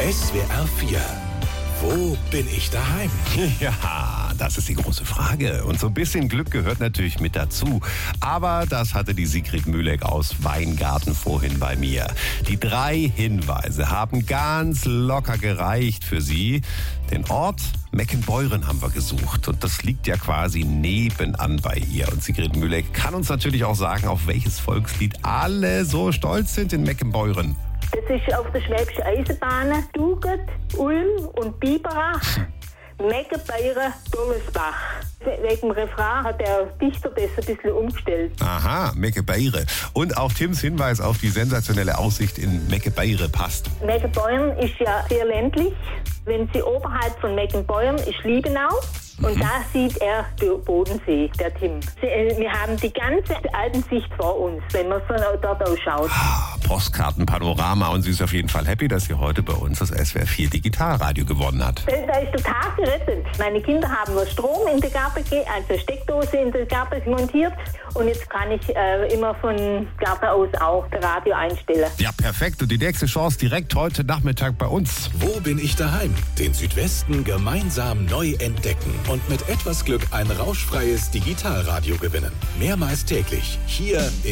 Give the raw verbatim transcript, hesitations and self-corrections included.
S W R vier. Wo bin ich daheim? Ja, das ist die große Frage. Und so ein bisschen Glück gehört natürlich mit dazu. Aber das hatte die Sigrid Mühleck aus Weingarten vorhin bei mir. Die drei Hinweise haben ganz locker gereicht für Sie. Den Ort Meckenbeuren haben wir gesucht. Und das liegt ja quasi nebenan bei ihr. Und Sigrid Mühleck kann uns natürlich auch sagen, auf welches Volkslied alle so stolz sind in Meckenbeuren. Das ist auf der Schwäbischen Eisenbahn, Duget, Ulm und Biberach, Meckenbeuren, Dollesbach. Wegen dem Refrain hat der Dichter das ein bisschen umgestellt. Aha, Meckenbeuren. Und auch Tims Hinweis auf die sensationelle Aussicht in Meckenbeuren passt. Meckenbeuren ist ja sehr ländlich. Wenn Sie oberhalb von Meckenbeuren ist Liebenau. Und da sieht er den Bodensee, der Tim. Wir haben die ganze Alpensicht vor uns, wenn man von dort aus schaut. Postkartenpanorama. Und sie ist auf jeden Fall happy, dass sie heute bei uns das S W R vier Digitalradio gewonnen hat. Da ist der Tag gerettet. Meine Kinder haben nur Strom in der Garten, also Steckdose in der Garten montiert. Und jetzt kann ich äh, immer von Garten aus auch das Radio einstellen. Ja, perfekt. Und die nächste Chance direkt heute Nachmittag bei uns. Wo bin ich daheim? Den Südwesten gemeinsam neu entdecken und mit etwas Glück ein rauschfreies Digitalradio gewinnen. Mehrmals täglich hier in